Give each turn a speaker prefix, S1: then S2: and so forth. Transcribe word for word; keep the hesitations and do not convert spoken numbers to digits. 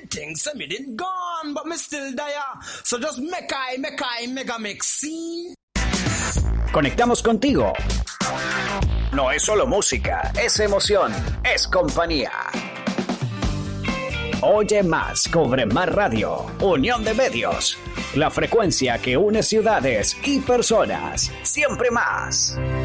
S1: think so me didn't gone, but me still there. So just make I, make I, mega mix, see?
S2: Conectamos contigo. No es solo música, es emoción, es compañía. Oye más, cubre más radio. Unión de medios. La frecuencia que une ciudades y personas. Siempre más.